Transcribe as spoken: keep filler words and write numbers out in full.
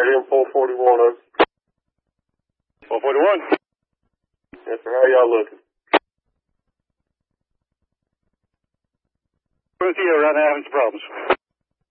M four forty-one up. four forty-one? Yes, sir. How y'all looking? We're here right now having some problems.